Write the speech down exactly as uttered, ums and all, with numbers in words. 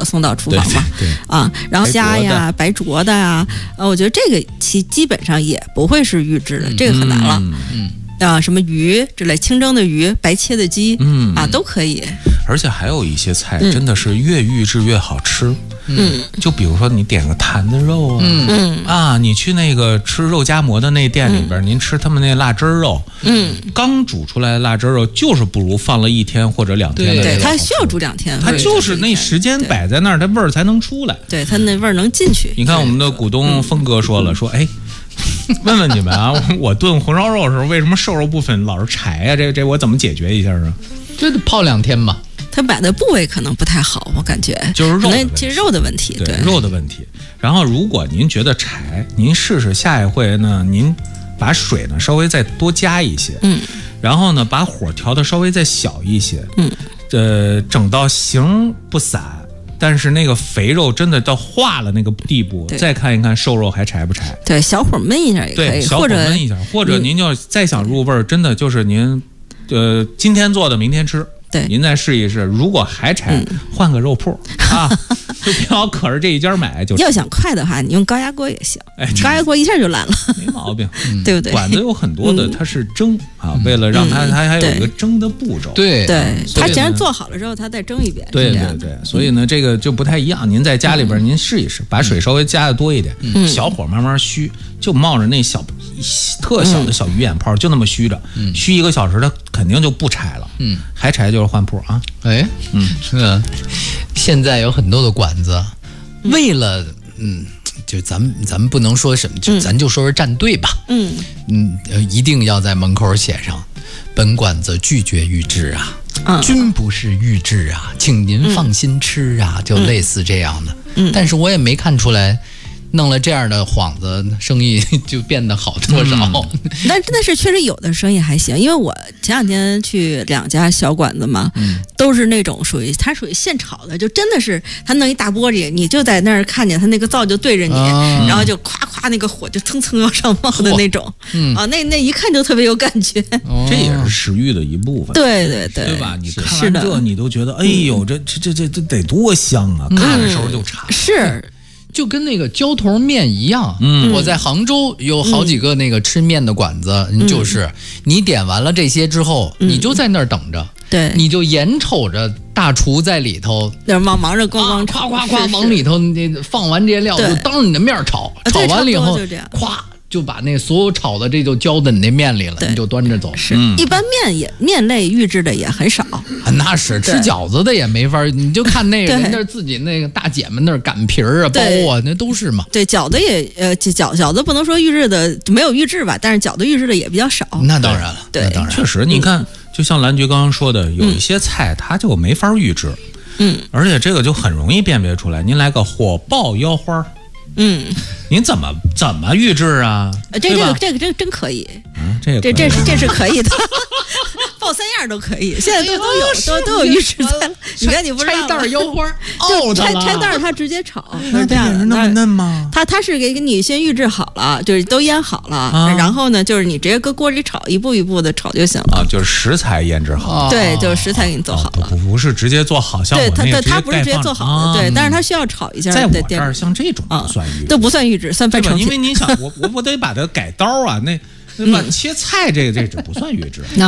送到厨房嘛， 对对对啊，然后虾呀、白灼的呀，呃，我觉得这个其基本上也不会是预制的，嗯、这个很难了。 嗯嗯。 啊，什么鱼之类，清蒸的鱼、白切的鸡，嗯啊，都可以。 而且还有一些菜真的是越预制越好吃。嗯，就比如说你点个坛子肉啊，嗯啊，你去那个吃肉夹馍的那店里边，嗯、您吃他们那腊汁肉，嗯，刚煮出来的腊汁肉就是不如放了一天或者两天的。 对，它需要煮两天， 它就是那时间摆在那儿，它味儿才能出来。 对，它那味儿能进去。 你看我们的股东峰哥说了，说哎。问问你们啊，我炖红烧肉的时候，为什么瘦肉部分老是柴啊？这这我怎么解决一下啊？ 这得泡两天嘛。 它摆的部位可能不太好，我感觉就是肉， 其实肉的问题， 对, 对肉的问题。然后，如果您觉得柴，您试试下一回呢，您把水呢稍微再多加一些，嗯，然后呢把火调的稍微再小一些，嗯，呃，整到形不散。但是那个肥肉真的到化了那个地步，再看一看瘦肉还柴不柴？ 对，小火焖一下也可以， 对，小火焖一下，或者您要再想入味儿，真的就是您，呃，今天做的明天吃。 对， 您再试一试，如果还柴，嗯、换个肉铺啊，就别老可着这一家买。就要想快的话，你用高压锅也行，哎、高压锅一下就烂了， 没毛病， 嗯、对不对？ 馆子有很多的，它是蒸、嗯、啊，为了让它、嗯、它还有一个蒸的步骤。 对对，它既然做好了之后，它再蒸一遍。 对对对，所以呢，这个就不太一样。您在家里边，您试一试，把水稍微加的多一点，嗯、小火慢慢虚，就冒着那小特小的小鱼眼泡，就那么虚着，嗯、虚一个小时，它肯定就不柴了。嗯，还柴就是换铺啊。 哎，嗯，是。现在有很多的馆子，为了嗯，就咱们咱们不能说什么，就咱就说是站队吧。嗯嗯，一定要在门口写上，本馆子拒绝预制啊。嗯、均不是预制啊，请您放心吃啊，嗯、就类似这样的。嗯，但是我也没看出来。弄了这样的幌子，生意就变得好多少。嗯、 但但是确实有的生意还行，因为我前两天去两家小馆子嘛，嗯、都是那种属于它属于现炒的，就真的是他弄一大玻璃，你就在那儿看见他那个灶就对着你，啊、然后就夸夸那个火就蹭蹭要上冒的那种，嗯、啊，那那一看就特别有感觉。 哦、这也是食欲的一部分。 对对对， 对吧？你看完这你都觉得，哎呦，这这这这这得多香啊！嗯、看的时候就馋。 是。 就跟那个浇头面一样，嗯，我在杭州有好几个那个吃面的馆子，嗯、就是你点完了这些之后，嗯、你就在那儿等着， 对， 你就眼瞅着大厨在里头， 那忙忙着咣咣炒，夸夸夸往里头那放完这些料，就当着你的面炒，炒完了以后，咵。就把那所有炒的这就浇在你那面里了，你就端着走。 是，嗯、一般面也面类预制的也很少。 啊、那是吃饺子的也没法，你就看那个人家自己那个大姐们那儿擀皮儿啊、包啊，那都是嘛。 对，饺子也呃饺饺子不能说预制的没有预制吧，但是饺子预制的也比较少。 那当然了， 对， 那当然确实，你看，就像蓝菊刚刚说的，有一些菜它就没法预制，嗯，而且这个就很容易辨别出来。您来个火爆腰花。嗯，您怎么怎么预制啊？ 这这个这个这个真可以， 嗯，这个这这是这是可以的，爆三样都可以，现在都都有都都有预制菜了。你看你不知道拆袋腰花， 就拆拆袋它直接炒，是这样的。 那么嫩吗？ 它它是给你先预制好了，就是都腌好了，然后呢，就是你直接搁锅里炒，一步一步的炒就行了。 啊，就是食材腌制好， 对，就是食材给你做好了， 不不是直接做好，像我那个它不是直接做好的，对，但是它需要炒一下。 在我这儿像这种啊。 都不算预制，算半成品。 因为你想，我我我得把它改刀啊，那那把切菜这个这这不算预制。